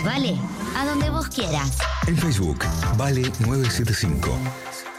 Vale, a donde vos quieras. En Facebook, Vale 975.